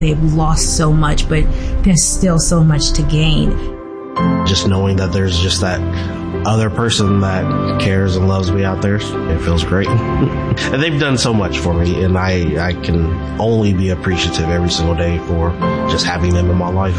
They've lost so much, but there's still so much to gain. Just knowing that there's just that other person that cares and loves me out there, it feels great. And they've done so much for me, and I can only be appreciative every single day for just having them in my life.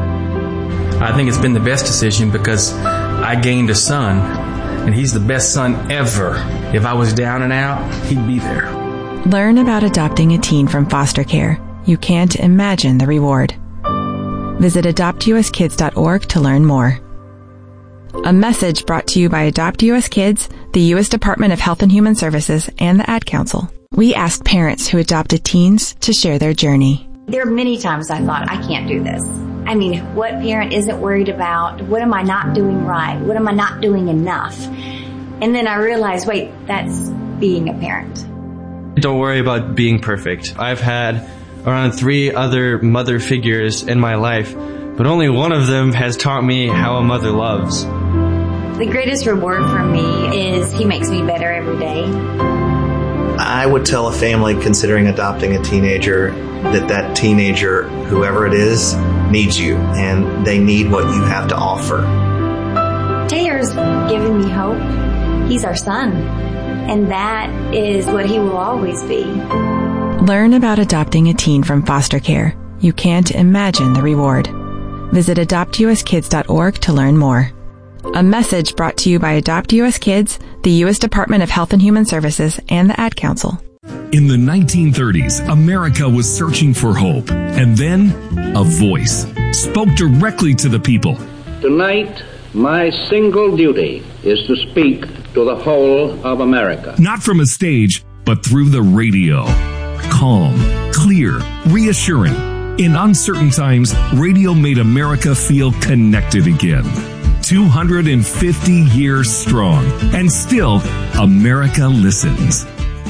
I think it's been the best decision because I gained a son, and he's the best son ever. If I was down and out, he'd be there. Learn about adopting a teen from foster care. You can't imagine the reward. Visit adoptuskids.org to learn more. A message brought to you by Adopt US Kids, the U.S. Department of Health and Human Services, and the Ad Council. We asked parents who adopted teens to share their journey. There are many times I thought, I can't do this. I mean, what parent isn't worried about? What am I not doing right? What am I not doing enough? And then I realized, wait, that's being a parent. Don't worry about being perfect. I've had around 3 other mother figures in my life, but only one of them has taught me how a mother loves. The greatest reward for me is he makes me better every day. I would tell a family considering adopting a teenager that teenager, whoever it is, needs you, and they need what you have to offer. Taylor's given me hope. He's our son, and that is what he will always be. Learn about adopting a teen from foster care. You can't imagine the reward. Visit adoptuskids.org to learn more. A message brought to you by Adopt US Kids, the U.S. Department of Health and Human Services, and the Ad Council. In the 1930s, America was searching for hope, and then a voice spoke directly to the people. Tonight, my single duty is to speak to the whole of America. Not from a stage, but through the radio. Calm, clear, reassuring. In uncertain times, radio made America feel connected again. 250 years strong, and still, America listens.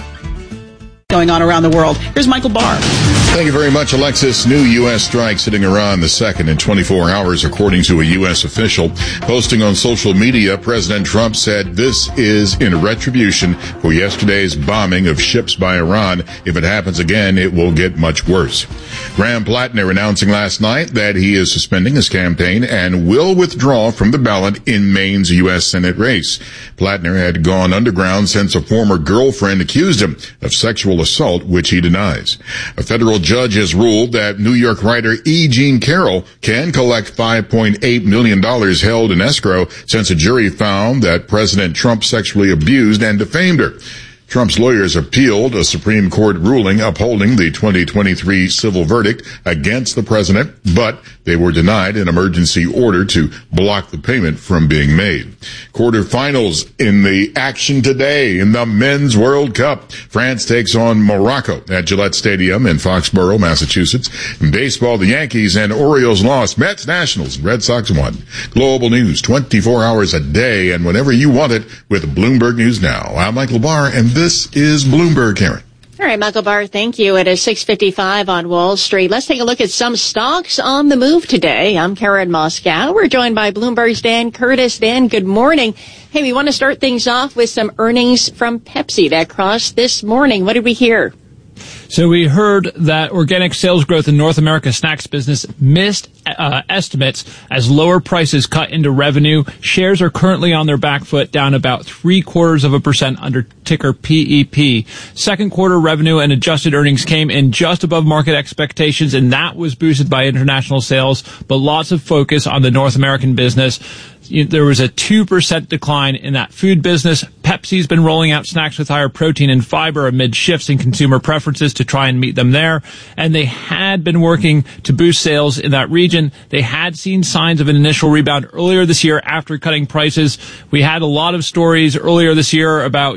Going on around the world. Here's Michael Barr. Thank you very much, Alexis. New U.S. strikes hitting Iran the second in 24 hours, according to a U.S. official. Posting on social media, President Trump said this is in retribution for yesterday's bombing of ships by Iran. If it happens again, it will get much worse. Graham Plattner announcing last night that he is suspending his campaign and will withdraw from the ballot in Maine's U.S. Senate race. Plattner had gone underground since a former girlfriend accused him of sexual assault, which he denies. A federal judge has ruled that New York writer E. Jean Carroll can collect $5.8 million held in escrow since a jury found that President Trump sexually abused and defamed her. Trump's lawyers appealed a Supreme Court ruling upholding the 2023 civil verdict against the president, but they were denied an emergency order to block the payment from being made. Quarterfinals in the action today in the Men's World Cup. France takes on Morocco at Gillette Stadium in Foxborough, Massachusetts. In baseball, the Yankees and Orioles lost. Mets, Nationals, and Red Sox won. Global news 24 hours a day and whenever you want it with Bloomberg News Now. I'm Michael Barr, and this is Bloomberg, Karen. All right, Michael Barr, thank you. It is 6:55 on Wall Street. Let's take a look at some stocks on the move today. I'm Karen Moscow. We're joined by Bloomberg's Dan Curtis. Dan, good morning. Hey, we want to start things off with some earnings from Pepsi that crossed this morning. What did we hear? So we heard that organic sales growth in North America snacks business missed estimates as lower prices cut into revenue. Shares are currently on their back foot, down about 0.75% under ticker PEP. Second quarter revenue and adjusted earnings came in just above market expectations, and that was boosted by international sales, but lots of focus on the North American business. There was a 2% decline in that food business. Pepsi's been rolling out snacks with higher protein and fiber amid shifts in consumer preferences to try and meet them there. And they had been working to boost sales in that region. They had seen signs of an initial rebound earlier this year after cutting prices. We had a lot of stories earlier this year about,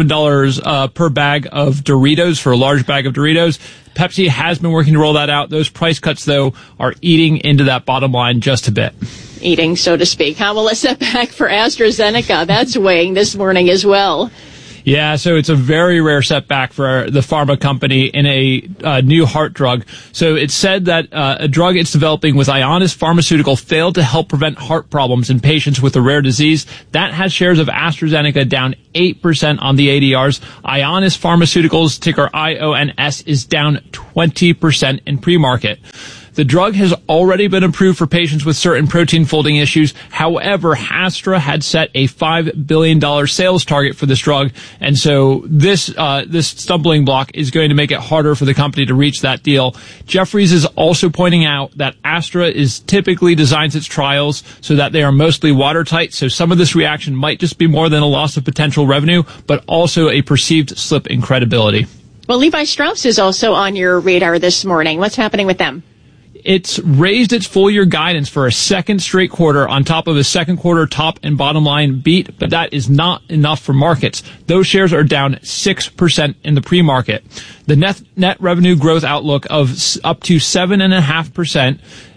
$7 per bag of Doritos for a large bag of Doritos. Pepsi has been working to roll that out. Those price cuts, though, are eating into that bottom line just a bit. Eating, so to speak. Well, let's step back for AstraZeneca. That's weighing this morning as well. Yeah, so it's a very rare setback for the pharma company in a new heart drug. So it said that a drug it's developing with Ionis Pharmaceutical failed to help prevent heart problems in patients with a rare disease. That has shares of AstraZeneca down 8% on the ADRs. Ionis Pharmaceuticals, ticker IONS, is down 20% in pre-market. The drug has already been approved for patients with certain protein folding issues. However, Astra had set a $5 billion sales target for this drug, and so this stumbling block is going to make it harder for the company to reach that deal. Jefferies is also pointing out that Astra typically designs its trials so that they are mostly watertight, so some of this reaction might just be more than a loss of potential revenue, but also a perceived slip in credibility. Well, Levi Strauss is also on your radar this morning. What's happening with them? It's raised its full-year guidance for a second straight quarter on top of a second quarter top and bottom line beat, but that is not enough for markets. Those shares are down 6% in the pre-market. The net revenue growth outlook of up to 7.5%,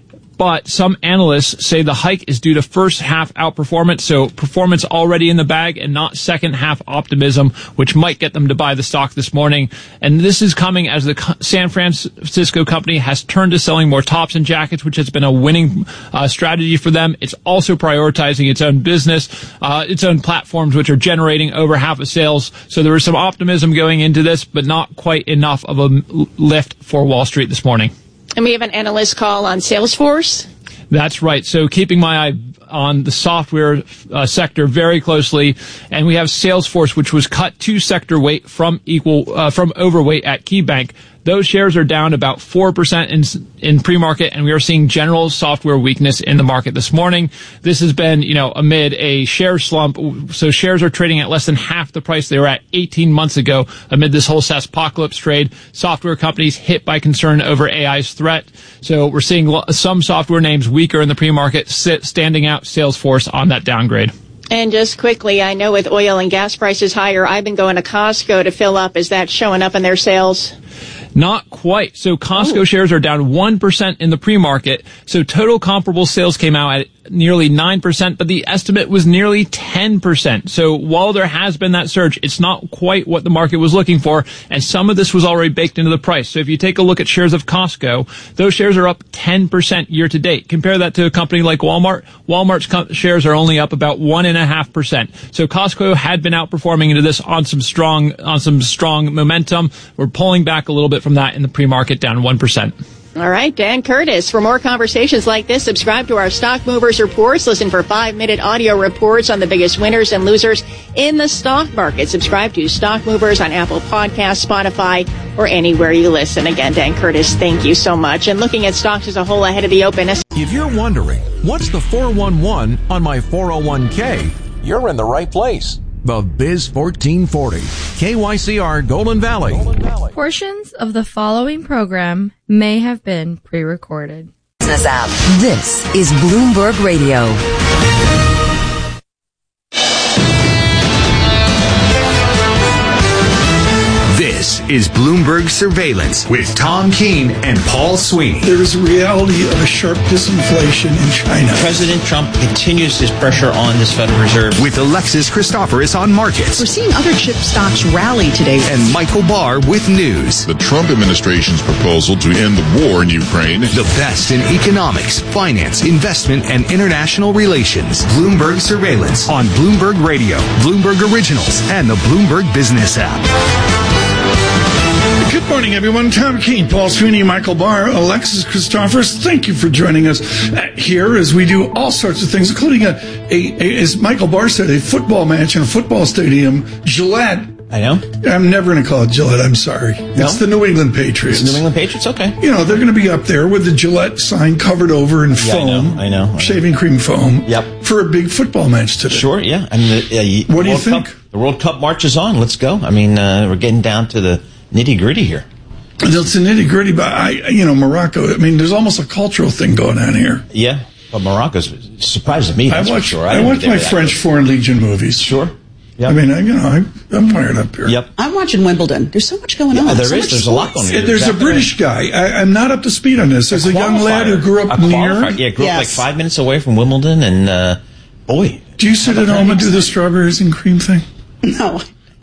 but some analysts say the hike is due to first half outperformance, so performance already in the bag and not second half optimism, which might get them to buy the stock this morning. And this is coming as the San Francisco company has turned to selling more tops and jackets, which has been a winning strategy for them. It's also prioritizing its own business, its own platforms, which are generating over half of sales. So there was some optimism going into this, but not quite enough of a lift for Wall Street this morning. And we have an analyst call on Salesforce. That's right. So keeping my eye on the software sector very closely, and we have Salesforce, which was cut to sector weight from overweight at KeyBank. Those shares are down about 4% in pre-market, and we are seeing general software weakness in the market this morning. This has been, amid a share slump. So shares are trading at less than half the price they were at 18 months ago amid this whole SaaSpocalypse trade. Software companies hit by concern over AI's threat. So we're seeing some software names weaker in the pre-market, standing out Salesforce on that downgrade. And just quickly, I know with oil and gas prices higher, I've been going to Costco to fill up. Is that showing up in their sales? Not quite. So Costco shares are down 1% in the pre-market. So total comparable sales came out at nearly 9%, but the estimate was nearly 10%. So while there has been that surge, it's not quite what the market was looking for, and some of this was already baked into the price. So if you take a look at shares of Costco, those shares are up 10% year to date. Compare that to a company like Walmart. Walmart's shares are only up about 1.5%. So Costco had been outperforming into this on some strong momentum. We're pulling back a little bit from that in the pre-market, down 1%. All right, Dan Curtis. For more conversations like this, subscribe to our Stock Movers Reports. Listen for 5-minute audio reports on the biggest winners and losers in the stock market. Subscribe to Stock Movers on Apple Podcasts, Spotify, or anywhere you listen. Again, Dan Curtis, thank you so much. And looking at stocks as a whole ahead of the open. If you're wondering, what's the 411 on my 401k? You're in the right place. The Biz 1440, KYCR Golden Valley. Portions of the following program may have been pre-recorded. Business app. This is Bloomberg Radio. This is Bloomberg Surveillance with Tom Keene and Paul Sweeney. There is a reality of a sharp disinflation in China. President Trump continues his pressure on this Federal Reserve. With Alexis Christoforous on markets. We're seeing other chip stocks rally today. And Michael Barr with news. The Trump administration's proposal to end the war in Ukraine. The best in economics, finance, investment, and international relations. Bloomberg Surveillance on Bloomberg Radio, Bloomberg Originals, and the Bloomberg Business app. Good morning, everyone. Tom Keene, Paul Sweeney, Michael Barr, Alexis Christoforous. Thank you for joining us here as we do all sorts of things, including as Michael Barr said, a football match in a football stadium. Gillette. I know. I'm never going to call it Gillette. I'm sorry. No? It's the New England Patriots. It's the New England Patriots? Okay. They're going to be up there with the Gillette sign covered over in foam. I know. Shaving cream foam. Yep. For a big football match today. Sure, yeah. What do you think? The World Cup marches on. Let's go. We're getting down to the nitty-gritty here. It's a nitty-gritty, but Morocco, there's almost a cultural thing going on here. Yeah, but Morocco's surprised me, that's for sure. I watch my French Foreign Legion movies. Sure. Yep. I'm fired up here. Yep. I'm watching Wimbledon. There's so much going on. There's a lot going on. There's a British guy. I'm not up to speed on this. There's a young lad who grew up near. Yeah, grew up like 5 minutes away from Wimbledon, and boy. Do you sit at home and do the strawberries and cream thing? No.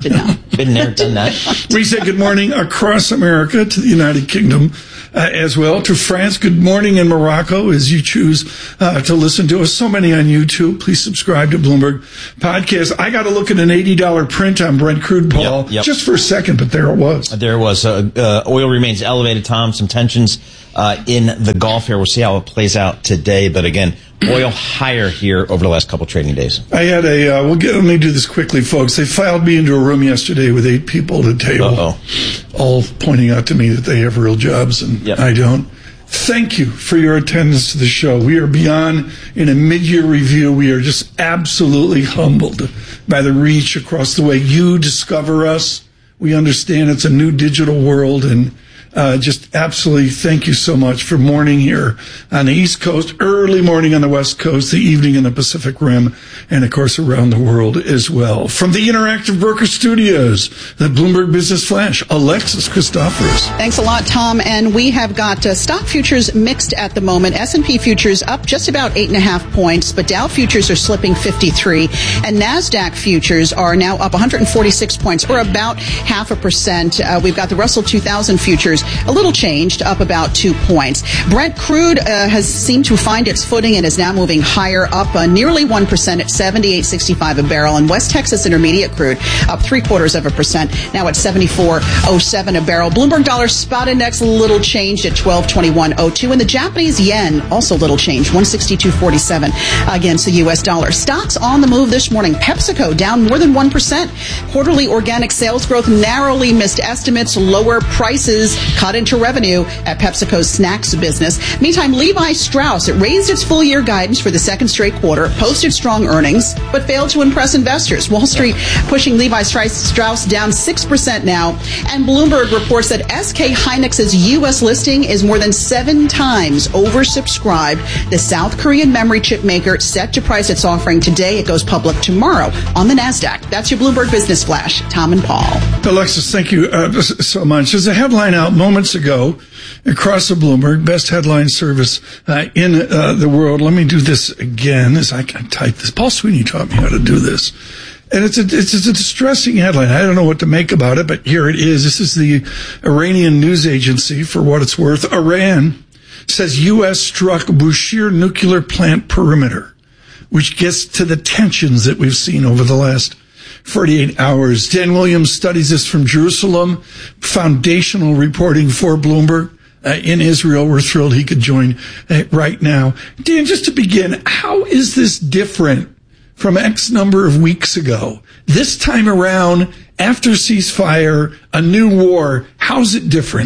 Been there, done that. We say good morning across America to the United Kingdom as well, to France. Good morning in Morocco as you choose to listen to us. So many on YouTube. Please subscribe to Bloomberg Podcast. I got to look at an $80 print on Brent crude, Paul, just for a second, but there it was. There it was. Oil remains elevated, Tom. Some tensions in the Gulf here. We'll see how it plays out today. But again, oil higher here over the last couple trading days. I had let me do this quickly, folks. They filed me into a room yesterday with 8 people at a table, all pointing out to me that they have real jobs and I don't. Thank you for your attendance to the show. We are beyond in a mid-year review. We are just absolutely humbled by the reach across the way you discover us. We understand it's a new digital world, and just absolutely thank you so much for morning here on the East Coast, early morning on the West Coast, the evening in the Pacific Rim, and of course around the world as well. From the Interactive Broker Studios, the Bloomberg Business Flash, Alexis Christoforous. Thanks a lot, Tom. And we have got stock futures mixed at the moment. S&P futures up just about 8.5 points, but Dow futures are slipping 53, and NASDAQ futures are now up 146 points, or about 0.5%. We've got the Russell 2000 futures a little changed, up about 2 points. Brent crude has seemed to find its footing and is now moving higher, up nearly 1% at $78.65 a barrel. And West Texas Intermediate crude up 0.75%, now at $74.07 a barrel. Bloomberg Dollar Spot Index a little changed at 1221.02, and the Japanese yen also little changed, 162.47 against the U.S. dollar. Stocks on the move this morning. PepsiCo down more than 1%. Quarterly organic sales growth narrowly missed estimates. Lower prices cut into revenue at PepsiCo's snacks business. Meantime, Levi Strauss, it raised its full-year guidance for the second straight quarter, posted strong earnings, but failed to impress investors. Wall Street pushing Levi Strauss down 6% now. And Bloomberg reports that SK Hynix's U.S. listing is more than 7 times oversubscribed. The South Korean memory chip maker set to price its offering today. It goes public tomorrow on the NASDAQ. That's your Bloomberg Business Flash. Tom and Paul. Alexis, thank you so much. There's a headline out moments ago across the Bloomberg, best headline service in the world. Let me do this again as I type this. Paul Sweeney taught me how to do this. And it's a distressing headline. I don't know what to make about it, but here it is. This is the Iranian news agency, for what it's worth. Iran says U.S. struck Bushehr nuclear plant perimeter, which gets to the tensions that we've seen over the last 48 hours. Dan Williams studies this from Jerusalem. Foundational reporting for Bloomberg in Israel. We're thrilled he could join right now. Dan, just to begin, how is this different from X number of weeks ago? This time around, after ceasefire, a new war, how's it different?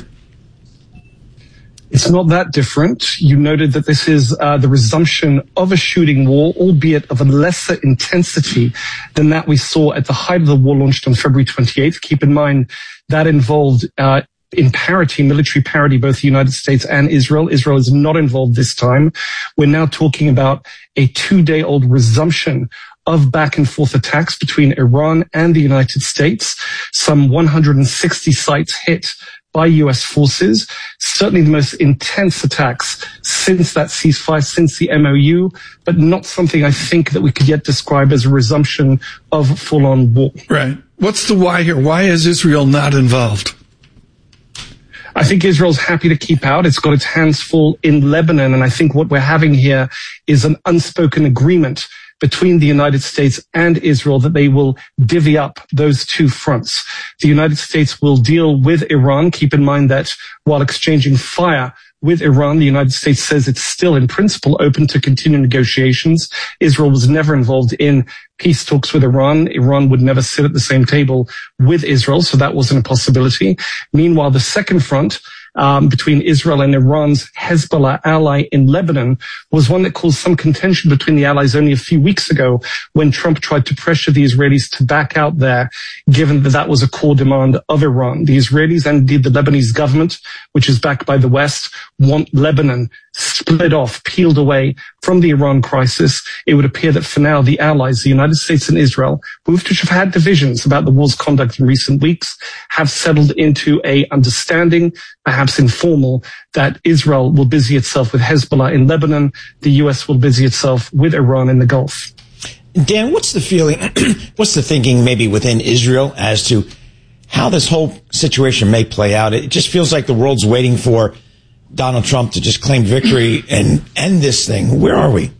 It's not that different. You noted that this is the resumption of a shooting war, albeit of a lesser intensity than that we saw at the height of the war launched on February 28th. Keep in mind that involved in parity, military parity, both the United States and Israel. Israel is not involved this time. We're now talking about a 2-day-old resumption of back and forth attacks between Iran and the United States. Some 160 sites hit by U.S. forces, certainly the most intense attacks since that ceasefire, since the MOU, but not something I think that we could yet describe as a resumption of full-on war. Right. What's the why here? Why is Israel not involved? I think Israel's happy to keep out. It's got its hands full in Lebanon, and I think what we're having here is an unspoken agreement between the United States and Israel that they will divvy up those two fronts. The United States will deal with Iran. Keep in mind that while exchanging fire with Iran, the United States says it's still in principle open to continue negotiations. Israel was never involved in peace talks with Iran. Iran would never sit at the same table with Israel, so that wasn't a possibility. Meanwhile, the second front, between Israel and Iran's Hezbollah ally in Lebanon, was one that caused some contention between the allies only a few weeks ago when Trump tried to pressure the Israelis to back out there, given that that was a core demand of Iran. The Israelis and indeed the Lebanese government, which is backed by the West, want Lebanon split off, peeled away from the Iran crisis. It would appear that for now, the allies, the United States and Israel, both which have had divisions about the war's conduct in recent weeks, have settled into a understanding, perhaps informal, that Israel will busy itself with Hezbollah in Lebanon, the U.S. will busy itself with Iran in the Gulf. Dan, what's the feeling, what's the thinking maybe within Israel as to how this whole situation may play out? It just feels like the world's waiting for Donald Trump to just claim victory and end this thing. Where are we?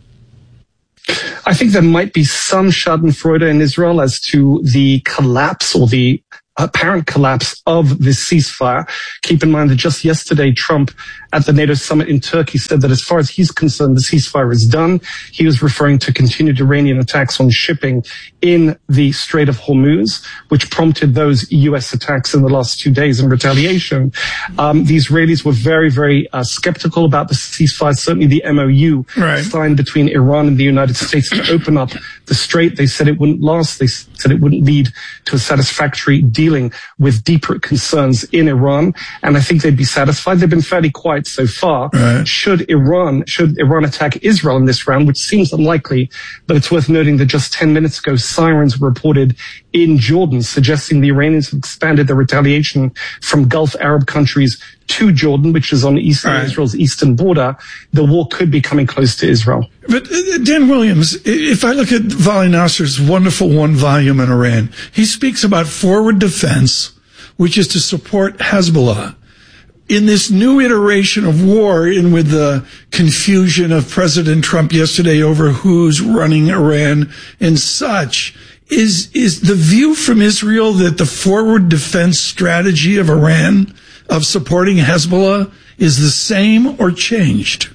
I think there might be some schadenfreude in Israel as to the collapse or the apparent collapse of this ceasefire. Keep in mind that just yesterday, Trump at the NATO summit in Turkey said that as far as he's concerned, the ceasefire is done. He was referring to continued Iranian attacks on shipping in the Strait of Hormuz, which prompted those U.S. attacks in the last 2 days in retaliation. The Israelis were very, very skeptical about the ceasefire. Certainly the MOU signed between Iran and the United States to open up the strait. They said it wouldn't last. They said it wouldn't lead to a satisfactory dealing with deeper concerns in Iran. And I think they'd be satisfied. They've been fairly quiet so far. Should Iran attack Israel in this round, which seems unlikely, but it's worth noting that just 10 minutes ago, sirens were reported in Jordan, suggesting the Iranians have expanded their retaliation from Gulf Arab countries to Jordan, which is on Israel's eastern border. The war could be coming close to Israel. But Dan Williams, if I look at Vali Nasser's wonderful one volume on Iran, he speaks about forward defense, which is to support Hezbollah. In this new iteration of war, and with the confusion of President Trump yesterday over who's running Iran and such, is the view from Israel that the forward defense strategy of Iran of supporting Hezbollah is the same or changed?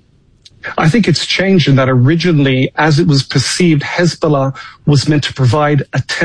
I think it's changed in that originally, as it was perceived, Hezbollah was meant to provide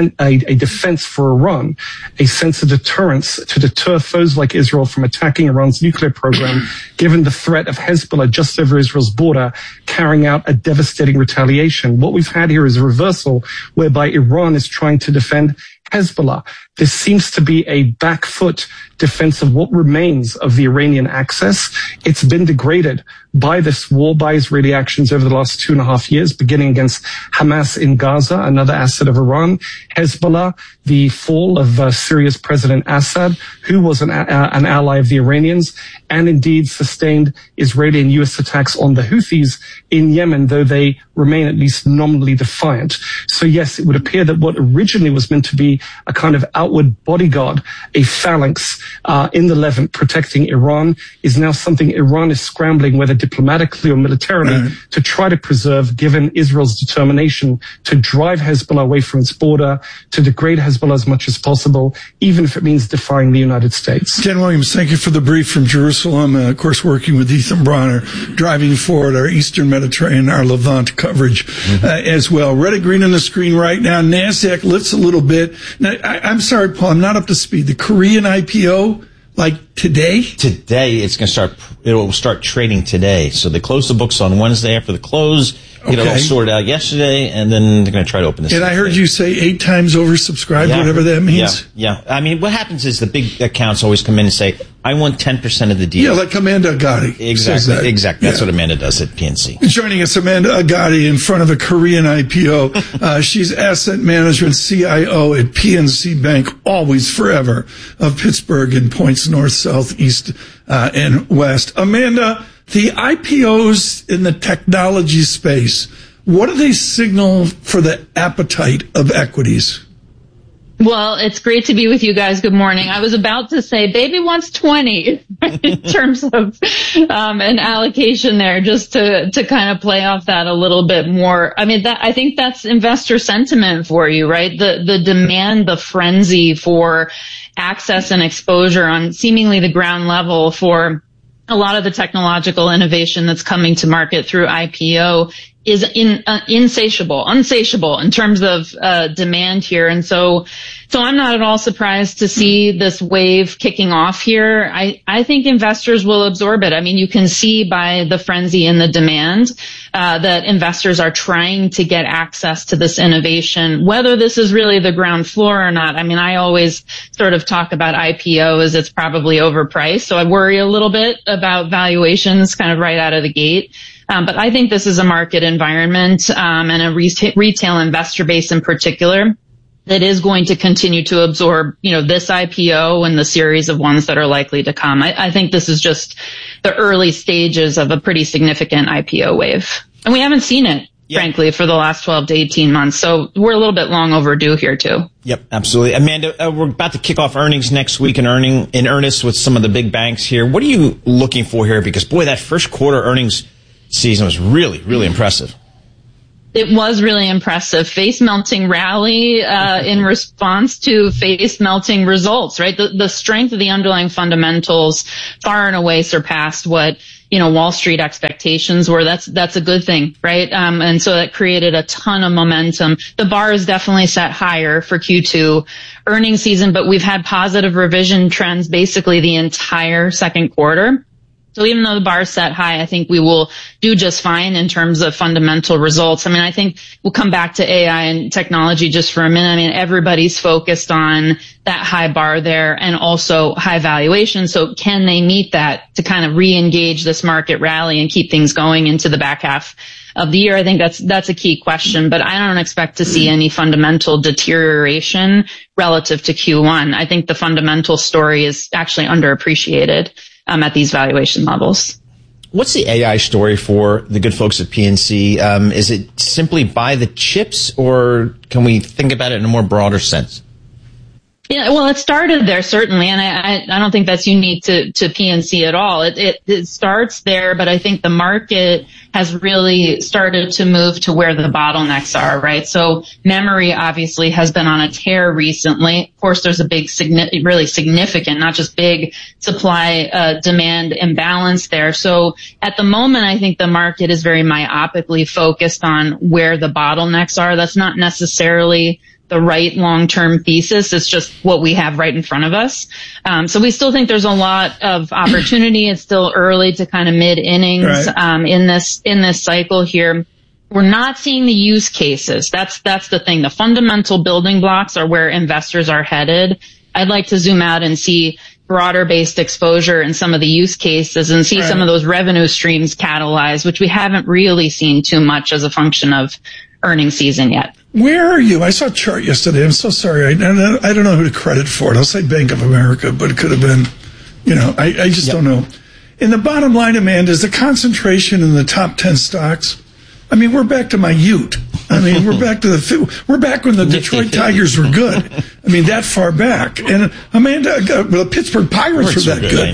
a defense for Iran, a sense of deterrence to deter foes like Israel from attacking Iran's nuclear program, given the threat of Hezbollah just over Israel's border carrying out a devastating retaliation. What we've had here is a reversal whereby Iran is trying to defend Hezbollah. This seems to be a back foot defense of what remains of the Iranian axis. It's been degraded by this war, by Israeli actions over the last 2.5 years, beginning against Hamas in Gaza, another asset of Iran, Hezbollah, the fall of Syria's President Assad, who was an ally of the Iranians, and indeed sustained Israeli and U.S. attacks on the Houthis in Yemen, though they remain at least nominally defiant. So yes, it would appear that what originally was meant to be a kind of outward bodyguard, a phalanx in the Levant protecting Iran, is now something Iran is scrambling, whether diplomatically or militarily, to try to preserve, given Israel's determination to drive Hezbollah away from its border, to degrade Hezbollah as much as possible, even if it means defying the United States. Dan Williams, thank you for the brief from Jerusalem. Of course, working with Ethan Bronner, driving forward our Eastern Mediterranean, our Levant coverage as well. Red and green on the screen right now. NASDAQ lifts a little bit. Now, I'm sorry, Paul, I'm not up to speed. The Korean IPO, like today? Today, it's going to start. It will start trading today. So they closed the books on Wednesday after the close. Get it all sorted out yesterday, and then they're going to try to open this. And I heard you say 8 times oversubscribed, whatever that means. Yeah. I mean, what happens is the big accounts always come in and say, I want 10% of the deal. Yeah, like Amanda Agati. Exactly. That's what Amanda does at PNC. Joining us, Amanda Agati, in front of a Korean IPO. She's asset management CIO at PNC Bank, always forever, of Pittsburgh and points north, south, east, and west. Amanda, the IPOs in the technology space, what do they signal for the appetite of equities? Well, it's great to be with you guys. Good morning. I was about to say baby wants 20 in terms of an allocation there, just to kind of play off that a little bit more. I mean, I think that's investor sentiment for you, right? The demand, the frenzy for access and exposure on seemingly the ground level for a lot of the technological innovation that's coming to market through IPO is unsatiable in terms of demand here. And so I'm not at all surprised to see this wave kicking off here. I think investors will absorb it. I mean, you can see by the frenzy in the demand that investors are trying to get access to this innovation, whether this is really the ground floor or not. I mean, I always sort of talk about IPO as it's probably overpriced. So I worry a little bit about valuations kind of right out of the gate. But I think this is a market environment and a retail investor base in particular that is going to continue to absorb, this IPO and the series of ones that are likely to come. I think this is just the early stages of a pretty significant IPO wave. And we haven't seen it frankly, for the last 12 to 18 months. So we're a little bit long overdue here, too. Yep, absolutely. Amanda, we're about to kick off earnings next week in earnest with some of the big banks here. What are you looking for here? Because, boy, that first quarter earnings season was really, really impressive. It was really impressive. Face melting rally in response to face melting results, right? The strength of the underlying fundamentals far and away surpassed what, Wall Street expectations were. That's a good thing, right? And so that created a ton of momentum. The bar is definitely set higher for Q2 earnings season, but we've had positive revision trends basically the entire second quarter. So even though the bar is set high, I think we will do just fine in terms of fundamental results. I think we'll come back to AI and technology just for a minute. Everybody's focused on that high bar there and also high valuation. So can they meet that to kind of re-engage this market rally and keep things going into the back half of the year? I think that's a key question, but I don't expect to see any fundamental deterioration relative to Q1. I think the fundamental story is actually underappreciated at these valuation levels. What's the AI story for the good folks at PNC? Is it simply buy the chips, or can we think about it in a more broader sense? Yeah, well, it started there certainly, and I don't think that's unique to PNC at all. It starts there, but I think the market has really started to move to where the bottlenecks are, right? So memory obviously has been on a tear recently. Of course, there's a big, really significant, not just big supply demand imbalance there. So at the moment, I think the market is very myopically focused on where the bottlenecks are. That's not necessarily the right long-term thesis. It's just what we have right in front of us. So we still think there's a lot of opportunity. It's still early to kind of mid-innings, in this cycle here. We're not seeing the use cases. That's the thing. The fundamental building blocks are where investors are headed. I'd like to zoom out and see broader based exposure in some of the use cases and see some of those revenue streams catalyze, which we haven't really seen too much as a function of earnings season yet. Where are you? I saw a chart yesterday. I'm so sorry. I don't know who to credit for it. I'll say Bank of America, but it could have been, I just don't know. In the bottom line, Amanda, is the concentration in the top 10 stocks. We're back to my Ute. We're back to we're back when the Detroit Tigers were good. That far back. And Amanda, the Pittsburgh Pirates were that good.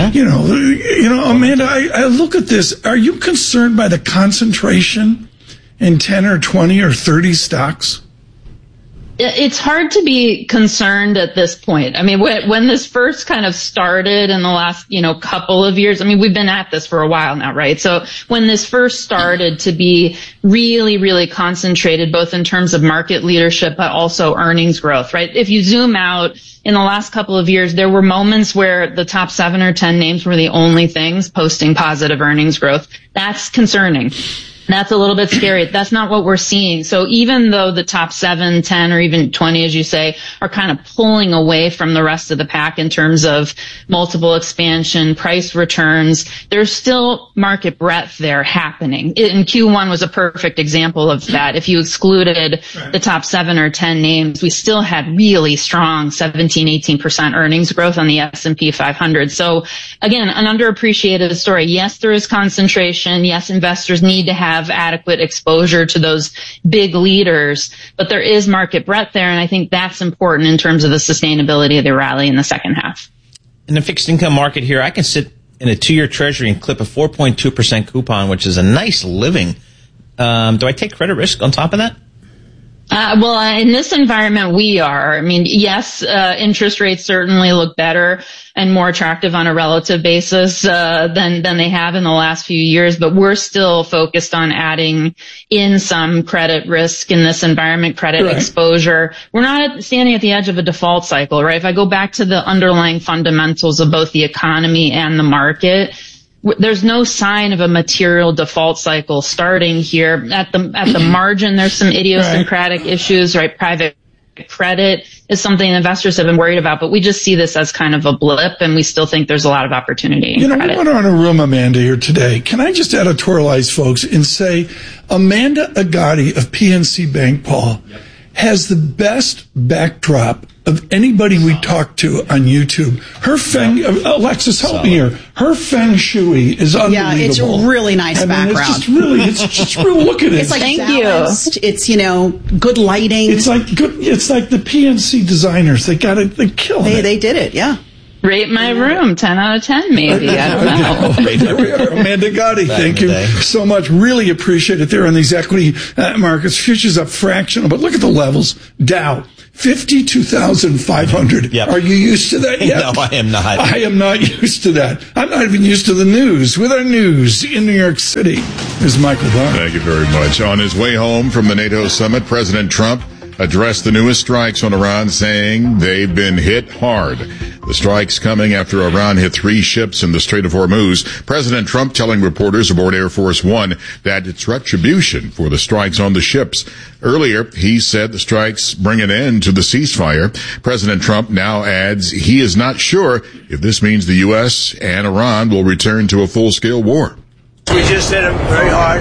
I know. Amanda, I look at this. Are you concerned by the concentration in 10 or 20 or 30 stocks? It's hard to be concerned at this point. When this first kind of started in the last, couple of years, we've been at this for a while now, right? So when this first started to be really, really concentrated, both in terms of market leadership, but also earnings growth, right? If you zoom out in the last couple of years, there were moments where the top 7 or 10 names were the only things posting positive earnings growth. That's concerning. That's a little bit scary. That's not what we're seeing. So even though the top 7, 10, or even 20, as you say, are kind of pulling away from the rest of the pack in terms of multiple expansion, price returns, there's still market breadth there happening. And Q1 was a perfect example of that. If you excluded the top 7 or 10 names, we still had really strong 17, 18% earnings growth on the S&P 500. So again, an underappreciated story. Yes, there is concentration. Yes, investors need to have adequate exposure to those big leaders, but there is market breadth there, and I think that's important in terms of the sustainability of the rally in the second half. In the fixed income market here, I can sit in a 2-year treasury and clip a 4.2% coupon, which is a nice living. Do I take credit risk on top of that? In this environment, we are. Yes, interest rates certainly look better and more attractive on a relative basis than they have in the last few years, but we're still focused on adding in some credit risk in this environment, credit exposure. We're not standing at the edge of a default cycle, right? If I go back to the underlying fundamentals of both the economy and the market, there's no sign of a material default cycle starting here. At the margin, there's some idiosyncratic issues, right? Private credit is something investors have been worried about, but we just see this as kind of a blip, and we still think there's a lot of opportunity in credit. We went on a room, Amanda, here today. Can I just editorialize, folks, and say Amanda Agati of PNC Bank, Paul, has the best backdrop of anybody we talked to on YouTube. Her feng, Alexis, help me here. Her feng shui is unbelievable. Yeah, it's a really nice background. It's just real. Look at it. It's like balanced. It's, good lighting. It's like the PNC designers. They killed it. They did it. Yeah. Rate my room 10 out of 10, maybe. I don't know. There we are. Amanda Gotti, thank you so much. Really appreciate it there on these equity markets. Futures up fractional, but look at the levels. Dow, 52,500. Yep. Are you used to that yet? No, I am not. I am not used to that. I'm not even used to the news. With our news in New York City, there's Michael Barr. Thank you very much. On his way home from the NATO summit, President Trump addressed the newest strikes on Iran, saying they've been hit hard. The strikes coming after Iran hit 3 ships in the Strait of Hormuz. President Trump telling reporters aboard Air Force One that it's retribution for the strikes on the ships. Earlier, he said the strikes bring an end to the ceasefire. President Trump now adds he is not sure if this means the U.S. and Iran will return to a full-scale war. We just hit them very hard.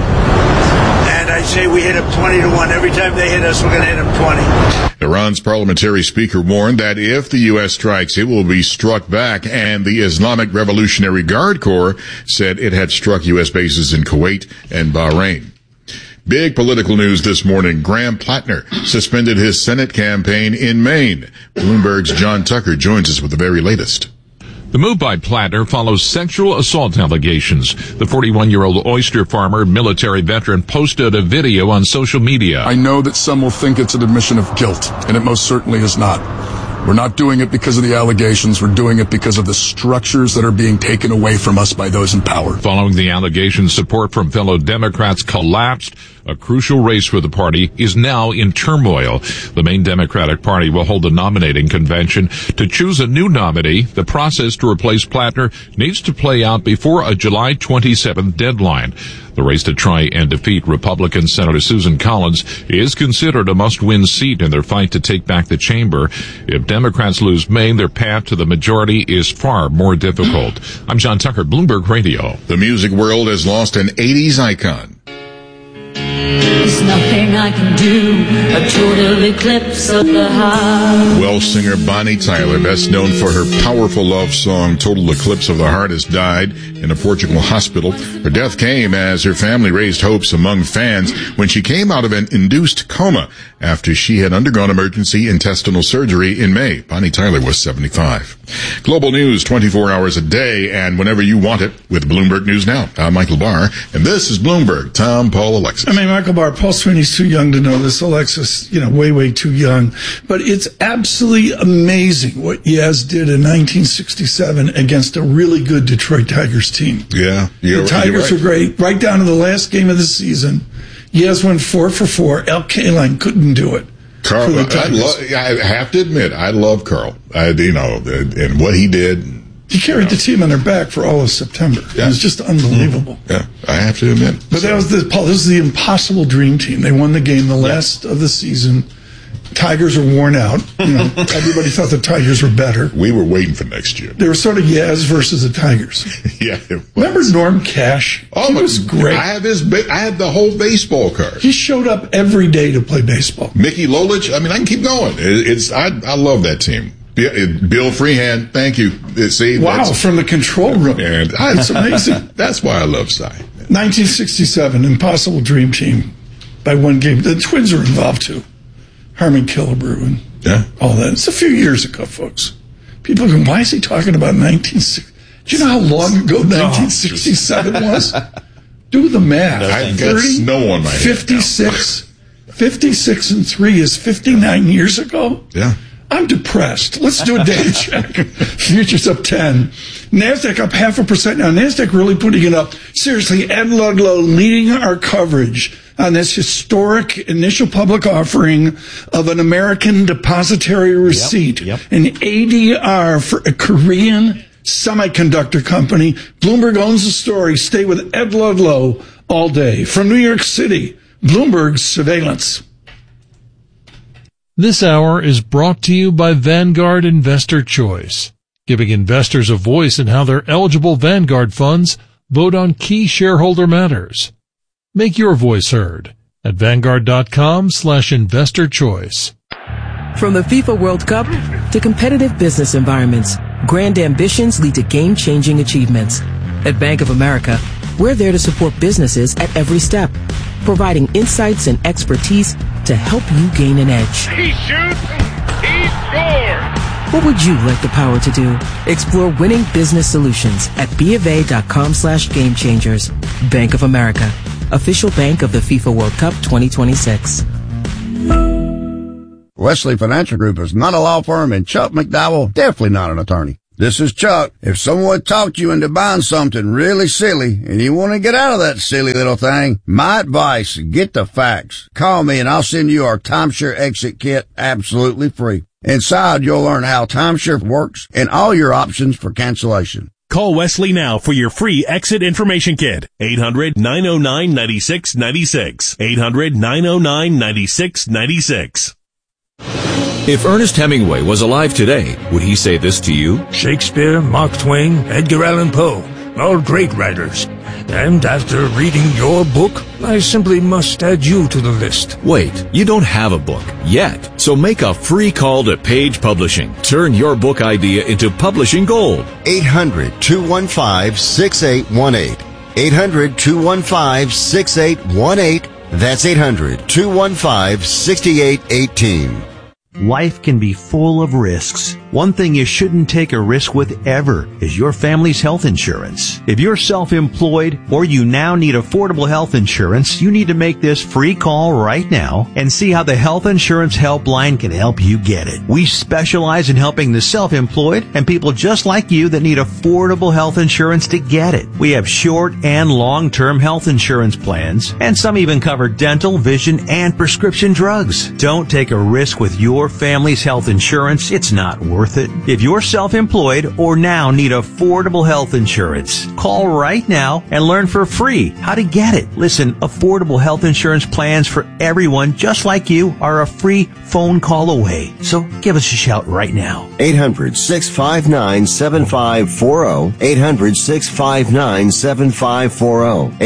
And I say we hit them 20-1. Every time they hit us, we're going to hit them 20. Iran's parliamentary speaker warned that if the U.S. strikes, it will be struck back, and the Islamic Revolutionary Guard Corps said it had struck U.S. bases in Kuwait and Bahrain. Big political news this morning. Graham Plattner suspended his Senate campaign in Maine. Bloomberg's John Tucker joins us with the very latest. The move by Plattner follows sexual assault allegations. The 41-year-old oyster farmer, military veteran, posted a video on social media. I know that some will think it's an admission of guilt, and it most certainly is not. We're not doing it because of the allegations. We're doing it because of the structures that are being taken away from us by those in power. Following the allegations, support from fellow Democrats collapsed. A crucial race for the party is now in turmoil. The main Democratic Party will hold a nominating convention to choose a new nominee. The process to replace Plattner needs to play out before a July 27th deadline. The race to try and defeat Republican Senator Susan Collins is considered a must-win seat in their fight to take back the chamber. If Democrats lose Maine, their path to the majority is far more difficult. I'm John Tucker, Bloomberg Radio. The music world has lost an 80s icon. There's nothing I can do, a total eclipse of the heart. Welsh singer Bonnie Tyler, best known for her powerful love song Total Eclipse of the Heart, has died in a Portugal hospital. Her death came as her family raised hopes among fans when she came out of an induced coma after she had undergone emergency intestinal surgery in May. Bonnie Tyler was 75. Global news 24 hours a day and whenever you want it with Bloomberg News Now. I'm Michael Barr, and this is Bloomberg. Tom, Paul, Alexis. I mean, Michael Barr, Paul Sweeney's too young to know this. Alexis, way, way too young. But it's absolutely amazing what Yaz did in 1967 against a really good Detroit Tigers team. Yeah. The Tigers were great. Right down to the last game of the season, Yaz went 4 for 4. Al Kaline couldn't do it. Carl, I have to admit, I love Carl. And what he did. He carried the team on their back for all of September. Yeah. It was just unbelievable. Yeah, I have to admit. But that was Paul, this is the impossible dream team. They won the game the last of the season. Tigers are worn out. Everybody thought the Tigers were better. We were waiting for next year. They were sort of Yaz versus the Tigers. Yeah. Remember Norm Cash? Oh, he was great. I had the whole baseball card. He showed up every day to play baseball. Mickey Lolich. I mean, I can keep going. I love that team. Bill Freehand, thank you. See, wow, from the control room. And it's amazing. That's why I love Cy. 1967, impossible dream team by one game. The Twins were involved too. Harmon Killebrew and all that. It's a few years ago, folks. People go, why is he talking about 1960? Do you know how long ago 1967 was? Do the math. I've got snow on my head 56 and 3 is 59 years ago? Yeah. I'm depressed. Let's do a data check. Futures up 10. NASDAQ up 0.5% now. NASDAQ really putting it up. Seriously, Ed Ludlow leading our coverage on this historic initial public offering of an American depository receipt, an ADR for a Korean semiconductor company. Bloomberg owns the story. Stay with Ed Ludlow all day. From New York City, Bloomberg Surveillance. This hour is brought to you by Vanguard Investor Choice, giving investors a voice in how their eligible Vanguard funds vote on key shareholder matters. Make your voice heard at Vanguard.com/investor choice. From the FIFA World Cup to competitive business environments, grand ambitions lead to game-changing achievements. At Bank of America, we're there to support businesses at every step, providing insights and expertise to help you gain an edge. He shoots, he scores! What would you like the power to do? Explore winning business solutions at BofA.com/gamechangers. Bank of America, official bank of the FIFA World Cup 2026. Wesley Financial Group is not a law firm, and Chuck McDowell definitely not an attorney. This is Chuck. If someone talked you into buying something really silly and you want to get out of that silly little thing, my advice, get the facts. Call me and I'll send you our timeshare exit kit absolutely free. Inside, you'll learn how timeshare works and all your options for cancellation. Call Wesley now for your free exit information kit. 800-909-9696. 800-909-9696. If Ernest Hemingway was alive today, would he say this to you? Shakespeare, Mark Twain, Edgar Allan Poe, all great writers. And after reading your book, I simply must add you to the list. Wait, you don't have a book yet. So make a free call to Page Publishing. Turn your book idea into publishing gold. 800-215-6818. 800-215-6818. That's 800-215-6818. Life can be full of risks. One thing you shouldn't take a risk with ever is your family's health insurance. If you're self-employed or you now need affordable health insurance, you need to make this free call right now and see how the Health Insurance Helpline can help you get it. We specialize in helping the self-employed and people just like you that need affordable health insurance to get it. We have short and long-term health insurance plans, and some even cover dental, vision, and prescription drugs. Don't take a risk with your family's health insurance. It's not worth it. If you're self-employed or now need affordable health insurance, call right now and learn for free how to get it. Listen, affordable health insurance plans for everyone just like you are a free phone call away. So give us a shout right now. 800-659-7540. 800-659-7540.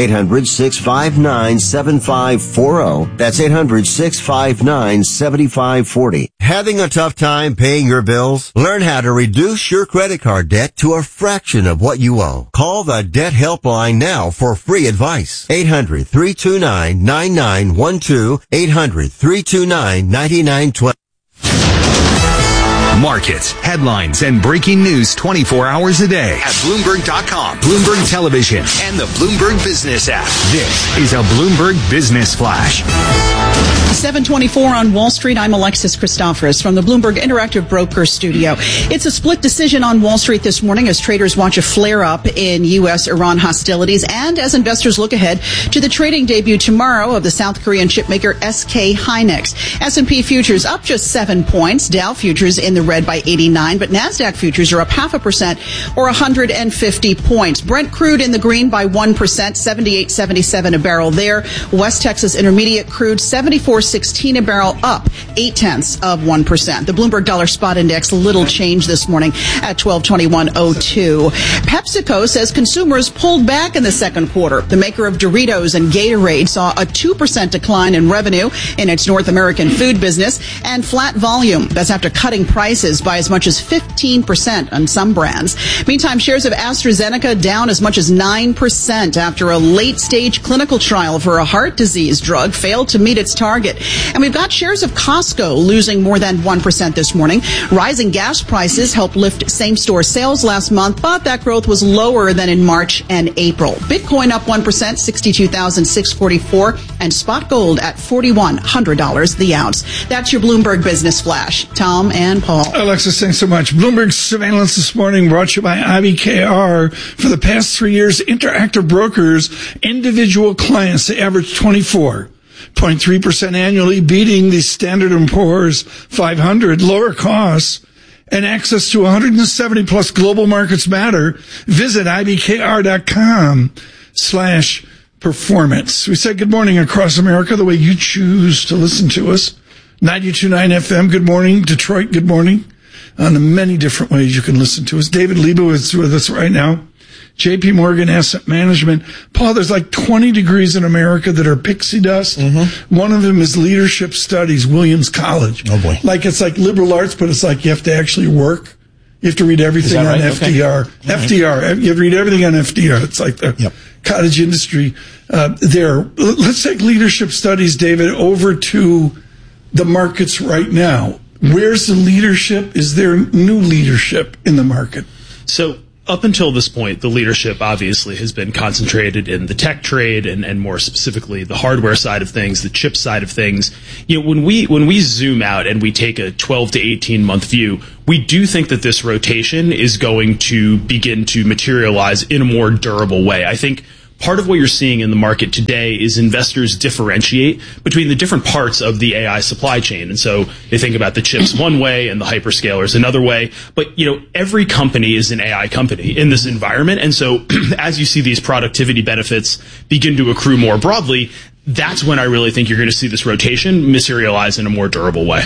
800-659-7540. That's 800-659-7540. Having a tough time paying your bills? Learn how to reduce your credit card debt to a fraction of what you owe. Call the Debt Helpline now for free advice. 800-329-9912. 800-329-9912. Markets, headlines, and breaking news 24 hours a day at Bloomberg.com, Bloomberg Television, and the Bloomberg Business app. This is a Bloomberg Business Flash. 7:24 on Wall Street. I'm Alexis Christoforous from the Bloomberg Interactive Broker Studio. It's a split decision on Wall Street this morning as traders watch a flare-up in U.S.-Iran hostilities and as investors look ahead to the trading debut tomorrow of the South Korean chipmaker SK Hynix. S&P futures up just 7 points. Dow futures in the red by 89, but NASDAQ futures are up 0.5% or 150 points. Brent crude in the green by 1%, 78.77 a barrel there. West Texas Intermediate crude 74.16 a barrel, up 0.8%. The Bloomberg Dollar Spot Index little change this morning at 1221.02. PepsiCo says consumers pulled back in the second quarter. The maker of Doritos and Gatorade saw a 2% decline in revenue in its North American food business and flat volume. That's after cutting prices by as much as 15% on some brands. Meantime, shares of AstraZeneca down as much as 9% after a late-stage clinical trial for a heart disease drug failed to meet its target. And we've got shares of Costco losing more than 1% this morning. Rising gas prices helped lift same-store sales last month, but that growth was lower than in March and April. Bitcoin up 1%, 62,644, and spot gold at $4,100 the ounce. That's your Bloomberg Business Flash. Tom and Paul. Alexis, thanks so much. Bloomberg Surveillance this morning brought to you by IBKR. For the past 3 years, Interactive Brokers, individual clients, they average 24.3% annually, beating the Standard & Poor's 500, lower costs, and access to 170 plus global markets matter. Visit IBKR.com/performance. We say good morning across America the way you choose to listen to us. 92.9 FM, good morning. Detroit, good morning. On the many different ways you can listen to us. David Leibowitz with us right now. JP Morgan Asset Management. Paul, there's like 20 degrees in America that are pixie dust. One of them is leadership studies, Williams College. Oh boy. Like it's like liberal arts, but it's like you have to actually work. You have to read everything on right? FDR. Okay. FDR. You have to read everything on FDR. It's like the cottage industry there. Let's take leadership studies, David, over to the markets right now. Where's the leadership? Is there new leadership in the market? So up until this point, the leadership obviously has been concentrated in the tech trade and more specifically the hardware side of things, the chip side of things. You know, when we zoom out and we take a 12 to 18 month view, we do think that this rotation is going to begin to materialize in a more durable way. I think part of what you're seeing in the market today is investors differentiate between the different parts of the AI supply chain. And so they think about the chips one way and the hyperscalers another way. But, you know, every company is an AI company in this environment. And so as you see these productivity benefits begin to accrue more broadly, that's when I really think you're going to see this rotation materialize in a more durable way.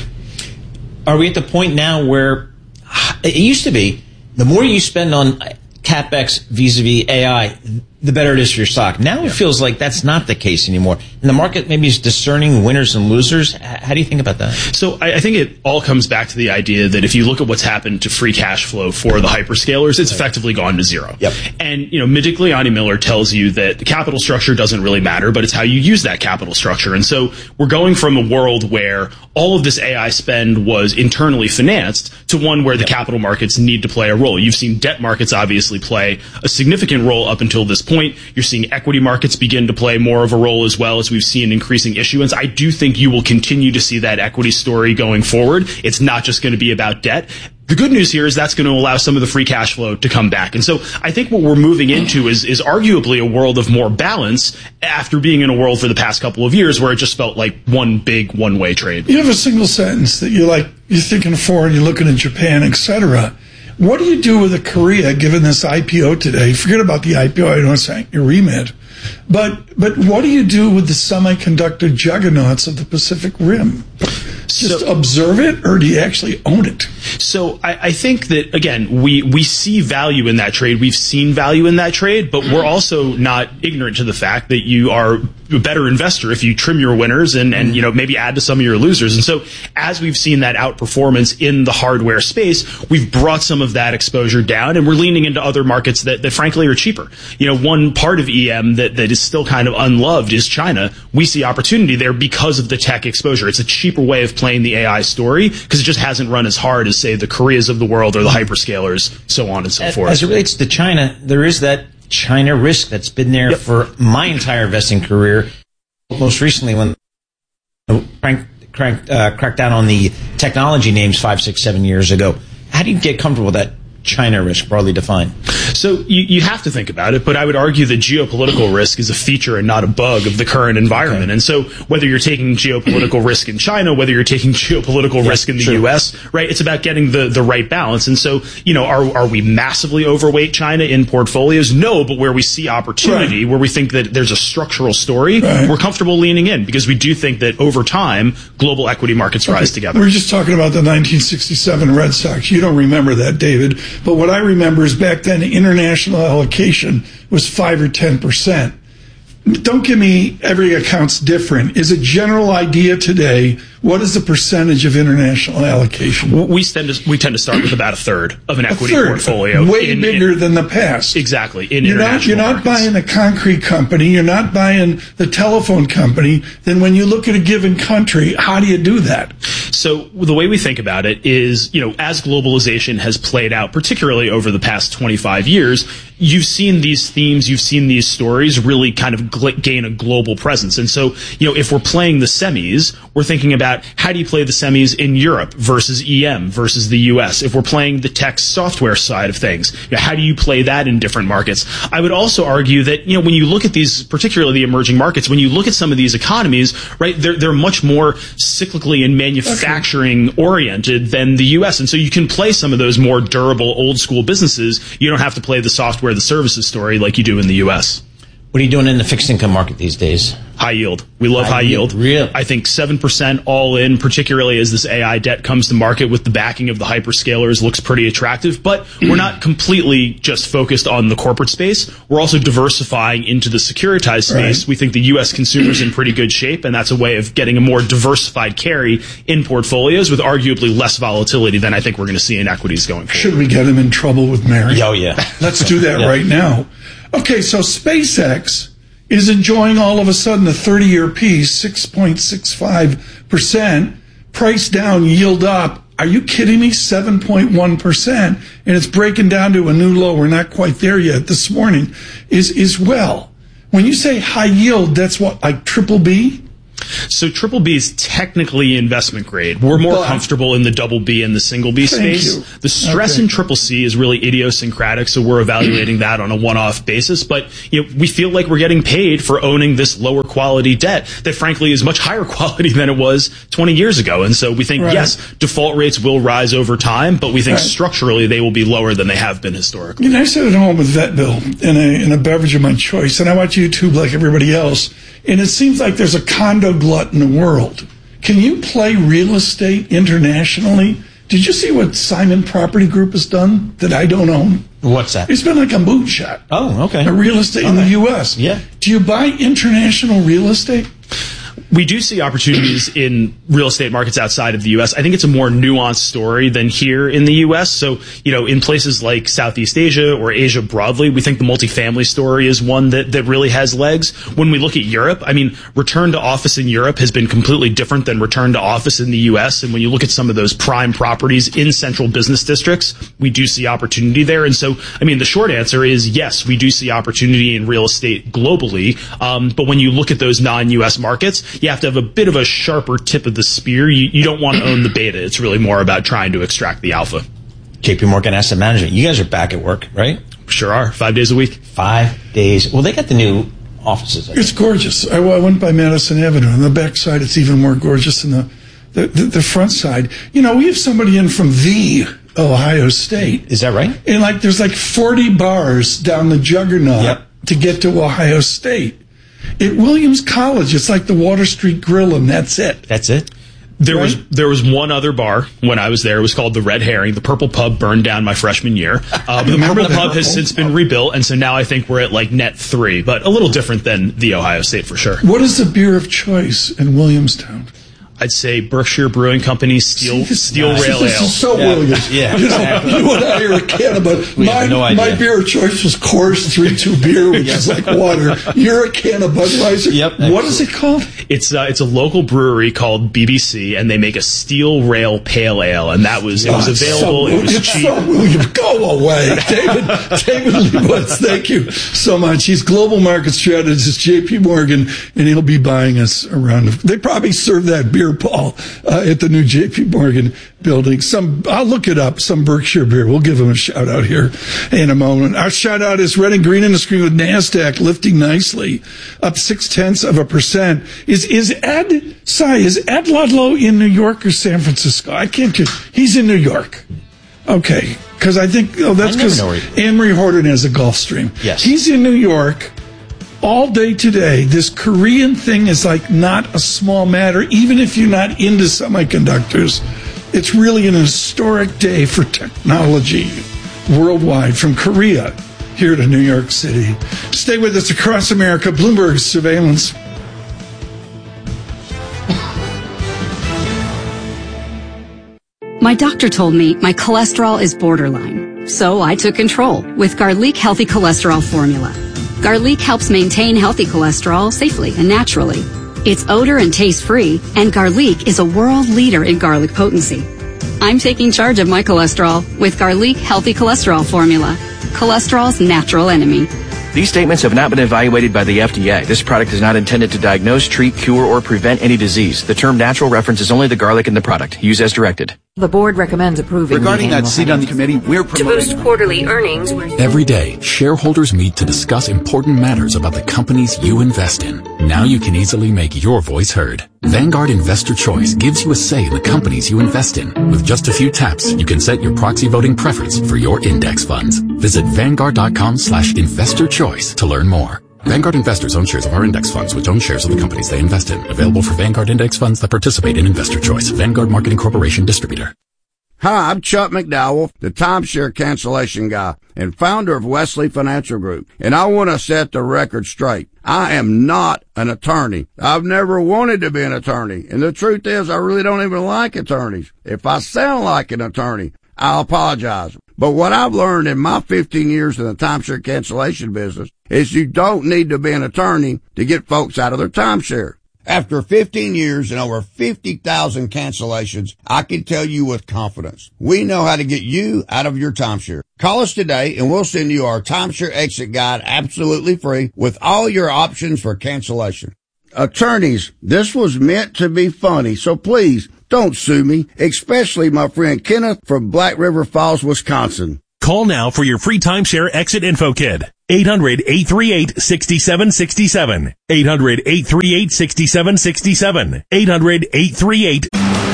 Are we at the point now where it used to be the more you spend on CapEx vis-a-vis AI, the better it is for your stock. Now it feels like that's not the case anymore. And the market maybe is discerning winners and losers. How do you think about that? So I think it all comes back to the idea that if you look at what's happened to free cash flow for the hyperscalers, it's effectively gone to zero. And, you know, Modigliani Miller tells you that the capital structure doesn't really matter, but it's how you use that capital structure. And so we're going from a world where all of this AI spend was internally financed to one where the capital markets need to play a role. You've seen debt markets obviously play a significant role up until this point. You're seeing equity markets begin to play more of a role as well as we've seen increasing issuance. I do think you will continue to see that equity story going forward. It's not just going to be about debt. The good news here is that's going to allow some of the free cash flow to come back. And so I think what we're moving into is arguably a world of more balance after being in a world for the past couple of years where it just felt like one big one-way trade. You have a single sentence that you're thinking of foreign, you're looking at Japan, etc. What do you do with a Korea given this IPO today? Forget about the IPO. I know it's not your remit. But what do you do with the semiconductor juggernauts of the Pacific Rim? Just observe it, or do you actually own it? So I think that, again, we see value in that trade. We've seen value in that trade, but we're also not ignorant to the fact that you are a better investor if you trim your winners and you know, maybe add to some of your losers. And so as we've seen that outperformance in the hardware space, we've brought some of that exposure down, and we're leaning into other markets that frankly are cheaper. You know, one part of EM that is still kind of unloved is China. We see opportunity there because of the tech exposure. It's a cheaper way of playing the AI story because it just hasn't run as hard as, say, the Koreas of the world or the hyperscalers, so on and so forth. As it relates to China, there is that China risk that's been there for my entire investing career. Most recently, when cracked down on the technology names 5, 6, 7 years ago. How do you get comfortable with that China risk, broadly defined? So you have to think about it, but I would argue that geopolitical risk is a feature and not a bug of the current environment. And so whether you're taking geopolitical risk in China, whether you're taking geopolitical risk in the U.S., right, it's about getting the right balance. And so, you know, are we massively overweight China in portfolios? No, but where we see opportunity, where we think that there's a structural story, we're comfortable leaning in because we do think that over time, global equity markets rise together. We were just talking about the 1967 Red Sox. You don't remember that, David. But what I remember is back then, international allocation was 5 or 10%. Don't give me every account's different. Is a general idea today, what is the percentage of international allocation? We tend to start with about a third of an equity portfolio. Way bigger than the past. Exactly. You're not buying a concrete company. You're not buying the telephone company. Then when you look at a given country, how do you do that? So the way we think about it is, you know, as globalization has played out, particularly over the past 25 years, you've seen these themes, you've seen these stories really kind of gain a global presence. And so, you know, if we're playing the semis, we're thinking about how do you play the semis in Europe versus EM versus the US? If we're playing the tech software side of things, you know, how do you play that in different markets? I would also argue that, you know, when you look at these, particularly the emerging markets, when you look at some of these economies, right, they're much more cyclically and manufacturing oriented than the US. And so you can play some of those more durable old school businesses. You don't have to play the software, the services story like you do in the US. What are you doing in the fixed income market these days? High yield. We love high yield. Really? I think 7% all in, particularly as this AI debt comes to market with the backing of the hyperscalers, looks pretty attractive. But we're not completely just focused on the corporate space. We're also diversifying into the securitized space. Right. We think the U.S. consumer's in pretty good shape, and that's a way of getting a more diversified carry in portfolios with arguably less volatility than I think we're going to see in equities going forward. Should we get him in trouble with Mary? Oh, yeah. Let's do that right now. Okay, so SpaceX is enjoying all of a sudden a 30-year piece, 6.65%, price down, yield up. Are you kidding me? 7.1%, and it's breaking down to a new low. We're not quite there yet this morning. Is well. When you say high yield, that's what, like triple B? So triple B is technically investment grade. We're more comfortable in the double B and the single B space. The stress in triple C is really idiosyncratic, so we're evaluating that on a one-off basis. But we feel like we're getting paid for owning this lower quality debt that frankly is much higher quality than it was 20 years ago. And so we think, yes, default rates will rise over time, but we think structurally they will be lower than they have been historically. I sit at home with Vet Bill in a beverage of my choice, and I watch YouTube like everybody else. And it seems like there's a condo glut in the world. Can you play real estate internationally? Did you see what Simon Property Group has done that I don't own? What's that? It's been like a moonshot. Oh, okay. A real estate in the U.S. Yeah. Do you buy international real estate? We do see opportunities in real estate markets outside of the U.S. I think it's a more nuanced story than here in the U.S. So, in places like Southeast Asia or Asia broadly, we think the multifamily story is one that really has legs. When we look at Europe, return to office in Europe has been completely different than return to office in the U.S. And when you look at some of those prime properties in central business districts, we do see opportunity there. And so, the short answer is yes, we do see opportunity in real estate globally. But when you look at those non-U.S. markets, you have to have a bit of a sharper tip of the spear. You don't want to own the beta. It's really more about trying to extract the alpha. JP Morgan Asset Management. You guys are back at work, right? Sure are. 5 days a week. 5 days. Well, they got the new offices. It's gorgeous. I went by Madison Avenue. On the back side, it's even more gorgeous than the front side. We have somebody in from the Ohio State. Is that right? And there's 40 bars down the Juggernaut to get to Ohio State. At Williams College, it's like the Water Street Grill, and that's it. That's it? There was one other bar when I was there. It was called the Red Herring. The Purple Pub burned down my freshman year. But the Purple Pub has since been rebuilt, and so now I think we're at net 3, but a little different than the Ohio State for sure. What is the beer of choice in Williamstown? I'd say Berkshire Brewing Company Steel Rail Ale. This is so Williams. Yeah, you and I are a can, but my beer of choice was Coors 3-2 beer, which is like water. You're a can of Budweiser. Yep. What is it called? It's a local brewery called BBC, and they make a Steel Rail Pale Ale, and it was available. It was cheap. So Williams, go away, David Leibowitz. Thank you so much. He's global market strategist, JP Morgan, and he'll be buying us around. They probably serve that beer, Paul, at the new JP Morgan building. I'll look it up, some Berkshire beer. We'll give him a shout out here in a moment. Our shout out is red and green in the screen with NASDAQ lifting nicely, up 0.6%. Is Ed Ludlow in New York or San Francisco? I can't get, he's in New York. Okay. Because I think, that's because Anne-Marie Horton has a Gulfstream. Yes. He's in New York. All day today, this Korean thing is not a small matter, even if you're not into semiconductors. It's really an historic day for technology worldwide, from Korea here to New York City. Stay with us across America. Bloomberg Surveillance. My doctor told me my cholesterol is borderline, so I took control with Garlic Healthy Cholesterol Formula. Garlic helps maintain healthy cholesterol safely and naturally. It's odor and taste-free, and Garlic is a world leader in garlic potency. I'm taking charge of my cholesterol with Garlic Healthy Cholesterol Formula, cholesterol's natural enemy. These statements have not been evaluated by the FDA. This product is not intended to diagnose, treat, cure, or prevent any disease. The term natural references only the garlic in the product. Use as directed. The board recommends approving. Regarding that seat on the committee, we're promoting to boost quarterly earnings. Every day, shareholders meet to discuss important matters about the companies you invest in. Now you can easily make your voice heard. Vanguard Investor Choice gives you a say in the companies you invest in. With just a few taps, you can set your proxy voting preference for your index funds. Visit Vanguard.com/investor choice to learn more. Vanguard investors own shares of our index funds, which own shares of the companies they invest in. Available for Vanguard index funds that participate in Investor Choice. Vanguard Marketing Corporation distributor. Hi, I'm Chuck McDowell, the timeshare cancellation guy and founder of Wesley Financial Group. And I want to set the record straight. I am not an attorney. I've never wanted to be an attorney. And the truth is, I really don't even like attorneys. If I sound like an attorney, I'll apologize. But what I've learned in my 15 years in the timeshare cancellation business is you don't need to be an attorney to get folks out of their timeshare. After 15 years and over 50,000 cancellations, I can tell you with confidence, we know how to get you out of your timeshare. Call us today and we'll send you our timeshare exit guide absolutely free with all your options for cancellation. Attorneys, this was meant to be funny, so please don't sue me, especially my friend Kenneth from Black River Falls, Wisconsin. Call now for your free timeshare exit info kit. 800-838-6767. 800-838-6767. 800-838.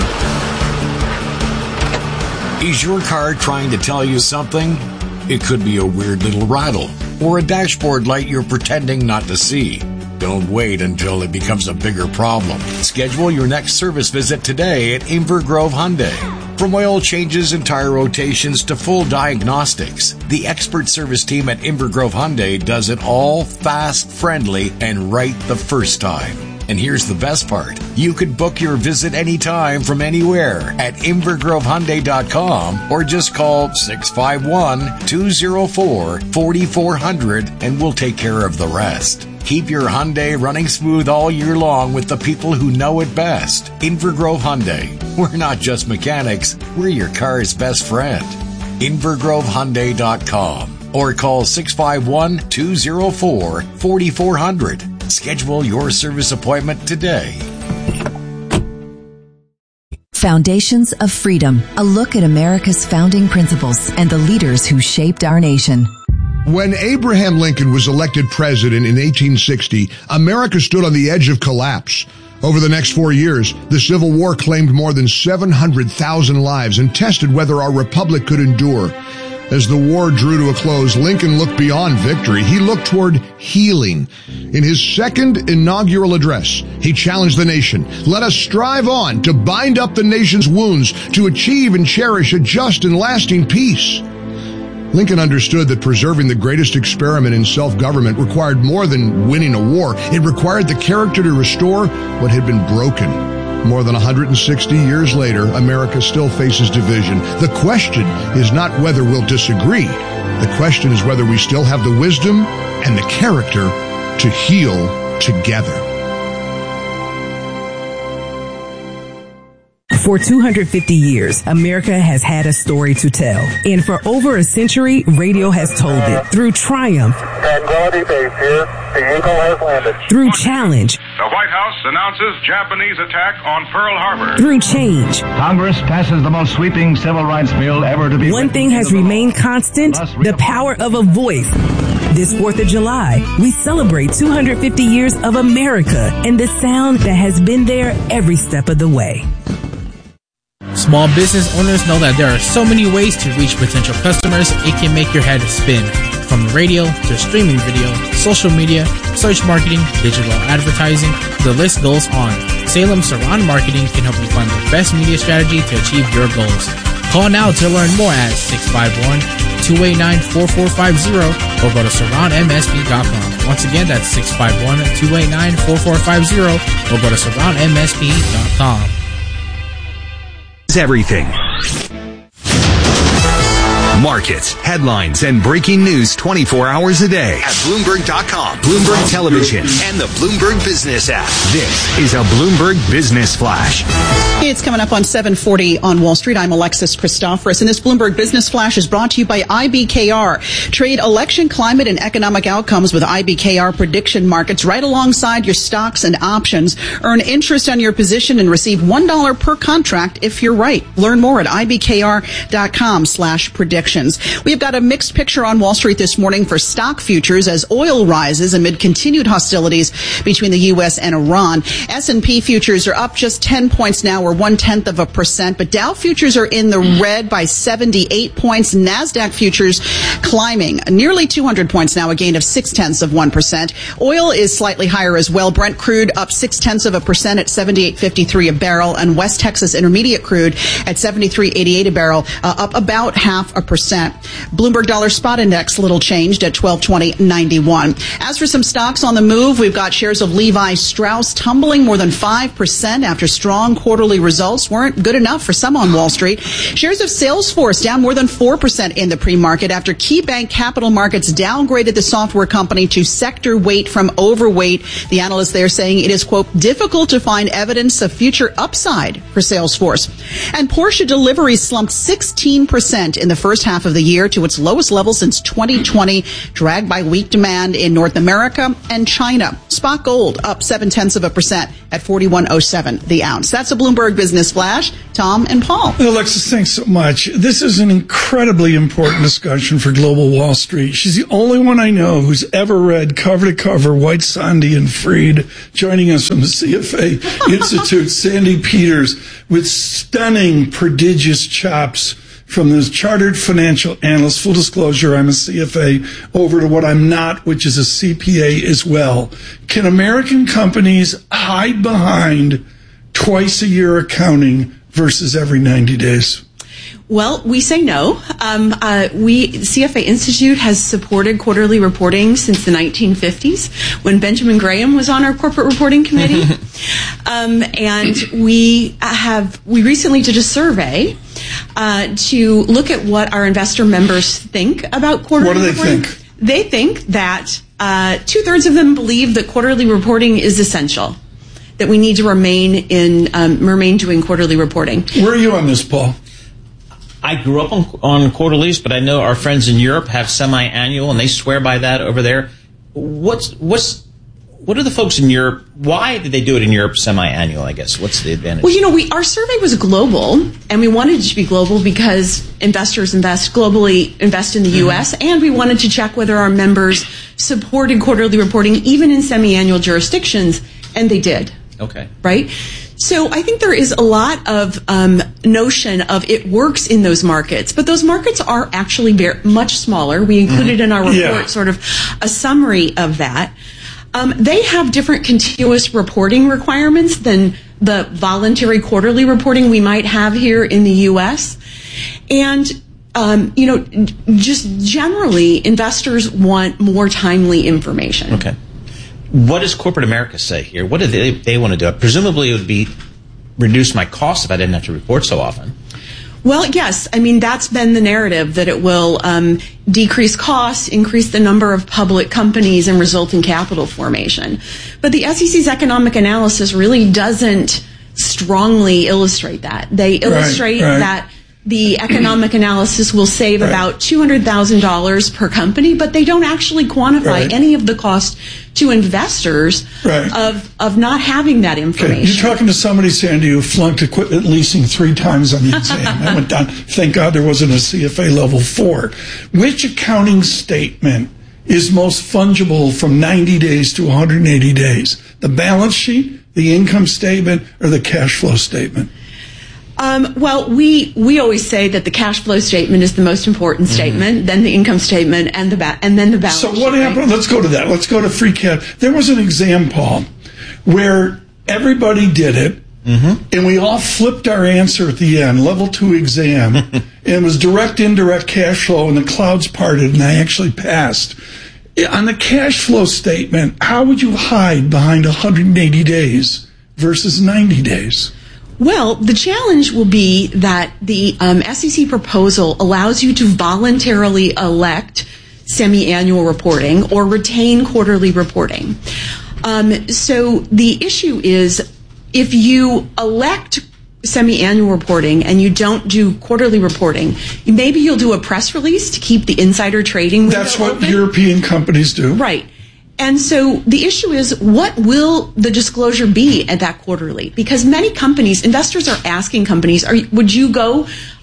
Is your car trying to tell you something? It could be a weird little rattle or a dashboard light you're pretending not to see. Don't wait until it becomes a bigger problem. Schedule your next service visit today at Inver Grove Hyundai. From oil changes and tire rotations to full diagnostics, the expert service team at Inver Grove Hyundai does it all fast, friendly, and right the first time. And here's the best part. You could book your visit anytime from anywhere at invergrovehyundai.com or just call 651-204-4400 and we'll take care of the rest. Keep your Hyundai running smooth all year long with the people who know it best. Inver Grove Hyundai. We're not just mechanics, we're your car's best friend. invergrovehyundai.com or call 651-204-4400. Schedule your service appointment today. Foundations of Freedom, a look at America's founding principles and the leaders who shaped our nation. When Abraham Lincoln was elected president in 1860, America stood on the edge of collapse. Over the next 4 years, the Civil War claimed more than 700,000 lives and tested whether our republic could endure. As the war drew to a close, Lincoln looked beyond victory. He looked toward healing. In his second inaugural address, he challenged the nation. Let us strive on to bind up the nation's wounds, to achieve and cherish a just and lasting peace. Lincoln understood that preserving the greatest experiment in self-government required more than winning a war. It required the character to restore what had been broken. More than 160 years later, America still faces division. The question is not whether we'll disagree. The question is whether we still have the wisdom and the character to heal together. For 250 years, America has had a story to tell. And for over a century, radio has told it. Through triumph. Tranquility Base here. The Eagle has landed. Through challenge. The White House announces Japanese attack on Pearl Harbor. Through change. Congress passes the most sweeping civil rights bill ever to be. One thing has remained constant, the power of a voice. This 4th of July, we celebrate 250 years of America and the sound that has been there every step of the way. Small business owners know that there are so many ways to reach potential customers, it can make your head spin. From radio to streaming video, social media, search marketing, digital advertising, the list goes on. Salem Surround Marketing can help you find the best media strategy to achieve your goals. Call now to learn more at 651-289-4450 or go to surroundmsp.com. Once again, that's 651-289-4450 or go to surroundmsp.com. Everything. Markets, headlines, and breaking news 24 hours a day at Bloomberg.com, Bloomberg Television, and the Bloomberg Business app. This is a Bloomberg Business Flash. It's coming up on 7:40 on Wall Street. I'm Alexis Christoforous, and this Bloomberg Business Flash is brought to you by IBKR. Trade election, climate, and economic outcomes with IBKR prediction markets right alongside your stocks and options. Earn interest on your position and receive $1 per contract if you're right. Learn more at IBKR.com/prediction. predictions. We've got a mixed picture on Wall Street this morning for stock futures as oil rises amid continued hostilities between the U.S. and Iran. S&P futures are up just 10 points now, or 0.1%, but Dow futures are in the red by 78 points. NASDAQ futures climbing nearly 200 points now, a gain of 0.6%. Oil is slightly higher as well. Brent crude up 0.6% at 78.53 a barrel, and West Texas Intermediate crude at 73.88 a barrel, up about 0.5%. Bloomberg Dollar Spot Index little changed at 1220.91. As for some stocks on the move, we've got shares of Levi Strauss tumbling more than 5% after strong quarterly results weren't good enough for some on Wall Street. Shares of Salesforce down more than 4% in the pre-market after KeyBank Capital Markets downgraded the software company to sector weight from overweight. The analysts there saying it is, quote, difficult to find evidence of future upside for Salesforce. And Porsche deliveries slumped 16% in the first half of the year to its lowest level since 2020, dragged by weak demand in North America and China. Spot gold up 0.7% at 41.07 the ounce. That's a Bloomberg Business Flash. Tom and Paul. Alexis, thanks so much. This is an incredibly important discussion for Global Wall Street. She's the only one I know who's ever read cover to cover White, Sandy, and Fried. Joining us from the CFA Institute, Sandy Peters, with stunning, prodigious chops from this chartered financial analyst. Full disclosure, I'm a CFA, over to what I'm not, which is a CPA as well. Can American companies hide behind twice a year accounting versus every 90 days? Well, we say no. CFA Institute has supported quarterly reporting since the 1950s when Benjamin Graham was on our corporate reporting committee. And we recently did a survey to look at what our investor members think about quarterly reporting. What do they think? They think that 2/3 of them believe that quarterly reporting is essential, that we need to remain doing quarterly reporting. Where are you on this, Paul? I grew up on quarterlies, but I know our friends in Europe have semi-annual, and they swear by that over there. What are the folks in Europe? Why did they do it in Europe semi-annual, I guess? What's the advantage? Well, our survey was global, and we wanted it to be global because investors invest in the U.S., and we wanted to check whether our members supported quarterly reporting even in semi-annual jurisdictions, and they did. Okay. Right? So I think there is a lot of notion of it works in those markets, but those markets are actually much smaller. We included in our report sort of a summary of that. They have different continuous reporting requirements than the voluntary quarterly reporting we might have here in the U.S. And, just generally, investors want more timely information. Okay. What does corporate America say here? What do they want to do? Presumably it would be reduce my costs if I didn't have to report so often. Well, yes. I mean, that's been the narrative, that it will decrease costs, increase the number of public companies, and result in capital formation. But the SEC's economic analysis really doesn't strongly illustrate that. They illustrate that the economic analysis will save about $200,000 per company, but they don't actually quantify any of the cost to investors of not having that information. Okay. You're talking to somebody, Sandy, who flunked equipment leasing 3 times on the exam. I went down. Thank God there wasn't a CFA level 4. Which accounting statement is most fungible from 90 days to 180 days? The balance sheet, the income statement, or the cash flow statement? Well, we always say that the cash flow statement is the most important statement, then the income statement, and then the balance sheet. So what happened? Let's go to that. Let's go to free cash. There was an exam, Paul, where everybody did it, and we all flipped our answer at the end, level 2 exam, and it was direct, indirect cash flow, and the clouds parted, and I actually passed. On the cash flow statement, how would you hide behind 180 days versus 90 days? Well, the challenge will be that the SEC proposal allows you to voluntarily elect semi-annual reporting or retain quarterly reporting. So the issue is, if you elect semi-annual reporting and you don't do quarterly reporting, maybe you'll do a press release to keep the insider trading window That's what open. European companies do. Right. And so the issue is, what will the disclosure be at that quarterly? Because many companies, investors are asking companies, would you go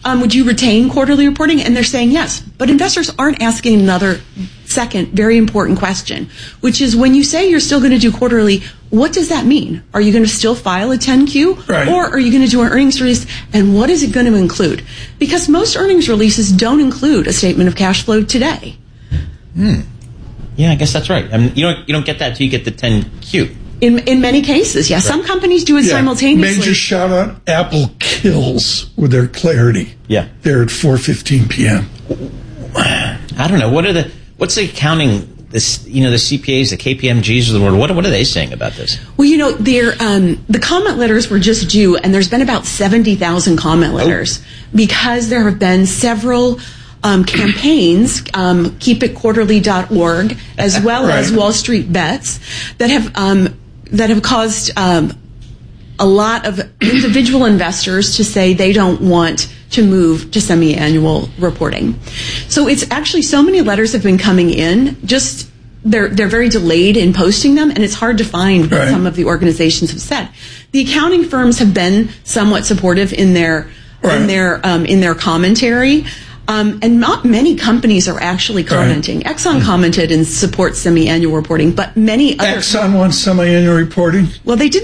would you retain quarterly reporting? And they're saying yes. But investors aren't asking another second very important question, which is when you say you're still going to do quarterly, what does that mean? Are you going to still file a 10Q? Right. Or are you going to do an earnings release? And what is it going to include? Because most earnings releases don't include a statement of cash flow today. Yeah, I guess that's right. I mean, you don't get that till you get the 10Q. In many cases, yes. Right. Some companies do it simultaneously. Major shout out, Apple kills with their clarity. Yeah. They're at 4:15 p.m. I don't know. What's the accounting, the CPAs, the KPMGs of the world, what are they saying about this? Well, the comment letters were just due, and there's been about 70,000 comment letters because there have been several campaigns, keepitquarterly.org, as well as Wall Street Bets, that have caused a lot of individual investors to say they don't want to move to semi-annual reporting. So it's actually, so many letters have been coming in, just they're very delayed in posting them, and it's hard to find what some of the organizations have said. The accounting firms have been somewhat supportive in their commentary. And not many companies are actually commenting. Exxon commented and supports semi-annual reporting, but many other... Exxon wants semi-annual reporting? Well, they didn't